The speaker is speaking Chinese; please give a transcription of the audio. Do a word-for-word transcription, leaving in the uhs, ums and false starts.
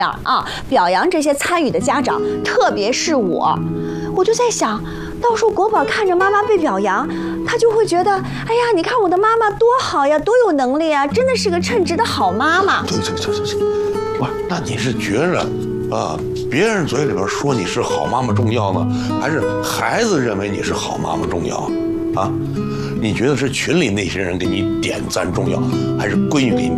啊，表扬这些参与的家长，特别是我，我就在想，到时候国宝看着妈妈被表扬，他就会觉得，哎呀，你看我的妈妈多好呀，多有能力啊，真的是个称职的好妈妈。 对对对对对，不是，那你是觉着啊，别人嘴里边说你是好妈妈重要呢，还是孩子认为你是好妈妈重要啊？你觉得是群里那些人给你点赞重要，还是闺女给你